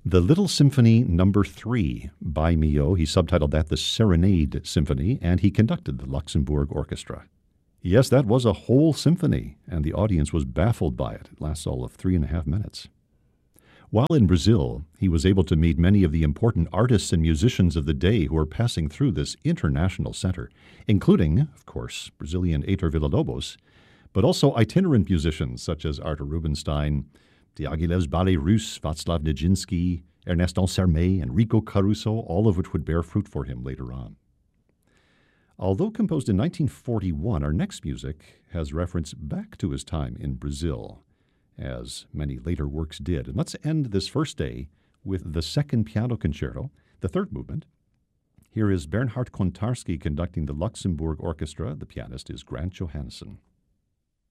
The Little Symphony Number 3 by Milhaud. He subtitled that the Serenade Symphony, and he conducted the Luxembourg Orchestra. Yes, that was a whole symphony, and the audience was baffled by it. It lasts all of 3.5 minutes. While in Brazil, he was able to meet many of the important artists and musicians of the day who were passing through this international center, including, of course, Brazilian Heitor Villa-Lobos, but also itinerant musicians such as Artur Rubinstein, Diaghilev's Ballet Russe, Václav Nijinsky, Ernest Ansermet, and Enrico Caruso, all of which would bear fruit for him later on. Although composed in 1941, our next music has reference back to his time in Brazil, as many later works did. And let's end this first day with the Second Piano Concerto, the third movement. Here is Bernhard Kontarski conducting the Luxembourg Orchestra. The pianist is Grant Johannesson.